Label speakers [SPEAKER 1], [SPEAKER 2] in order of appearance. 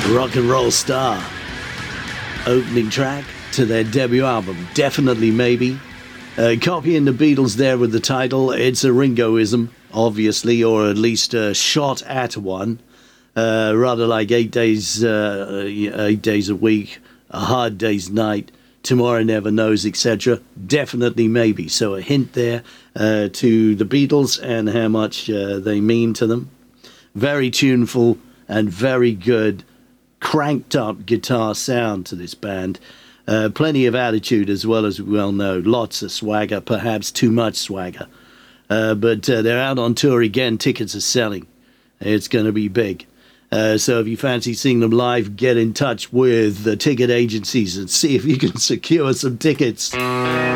[SPEAKER 1] Rock and Roll Star. Opening track to their debut album, Definitely Maybe. Copying the Beatles there with the title. It's a Ringoism, obviously, or at least a shot at one. Rather like 8 days a week, a hard day's night, tomorrow never knows, etc. Definitely Maybe. So a hint there to the Beatles and how much they mean to them. Very tuneful and very good cranked up guitar sound to this band. Plenty of attitude as well, as we well know. Lots of swagger, perhaps too much swagger. But they're out on tour again. Tickets are selling. It's going to be big. So if you fancy seeing them live, get in touch with the ticket agencies and see if you can secure some tickets.